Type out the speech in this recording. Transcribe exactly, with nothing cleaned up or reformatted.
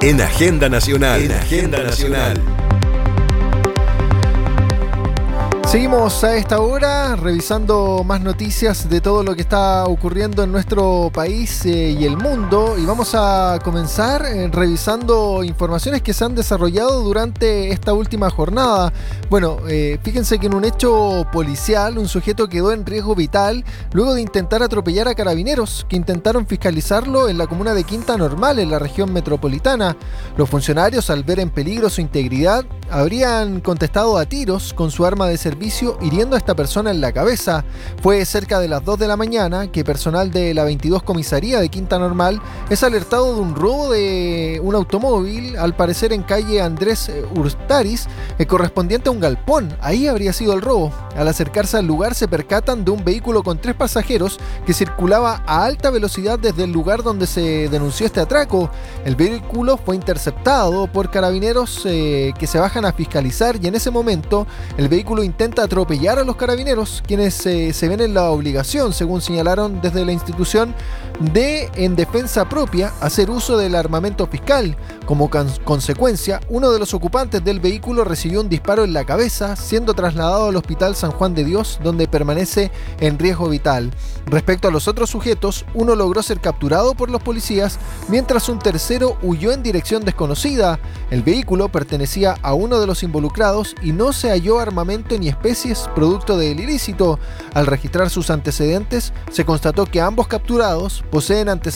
En Agenda Nacional. En Agenda Nacional. Seguimos a esta hora revisando más noticias de todo lo que está ocurriendo en nuestro país eh, y el mundo, y vamos a comenzar eh, revisando informaciones que se han desarrollado durante esta última jornada. Bueno, eh, fíjense que en un hecho policial un sujeto quedó en riesgo vital luego de intentar atropellar a carabineros que intentaron fiscalizarlo en la comuna de Quinta Normal, en la región metropolitana. Los funcionarios, al ver en peligro su integridad, habrían contestado a tiros con su arma de servicio, hiriendo a esta persona en la cabeza. Fue cerca de las dos de la mañana que personal de la veintidós Comisaría de Quinta Normal es alertado de un robo de un automóvil, al parecer en calle Andrés Hurtariz, eh, correspondiente a un galpón. Ahí habría sido el robo. Al acercarse al lugar se percatan de un vehículo con tres pasajeros que circulaba a alta velocidad desde el lugar donde se denunció este atraco. El vehículo fue interceptado por carabineros eh, que se bajan a fiscalizar, y en ese momento el vehículo intenta atropellar a los carabineros, quienes eh, se ven en la obligación, según señalaron desde la institución, de, en defensa propia, hacer uso del armamento fiscal. Como can- consecuencia, uno de los ocupantes del vehículo recibió un disparo en la cabeza, siendo trasladado al Hospital San Juan de Dios, donde permanece en riesgo vital. Respecto a los otros sujetos, uno logró ser capturado por los policías, mientras un tercero huyó en dirección desconocida. El vehículo pertenecía a uno de los involucrados y no se halló armamento ni especies producto del ilícito. Al registrar sus antecedentes, se constató que ambos capturados poseen antecedentes